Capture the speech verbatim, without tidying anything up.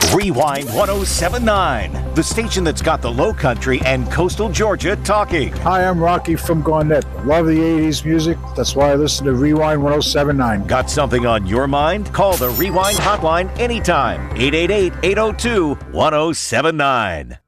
Rewind one oh seven point nine, the station that's got the Low Country and coastal Georgia talking. Hi, I'm Rocky from Garnett. Love the eighties music. That's why I listen to Rewind one oh seven point nine. Got something on your mind? Call the Rewind hotline anytime. eight eight eight, eight oh two, one oh seven nine.